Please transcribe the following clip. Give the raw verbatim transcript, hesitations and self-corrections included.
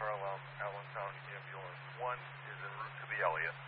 Carlisle, Allentown ambulance. One is en route to the Elliott.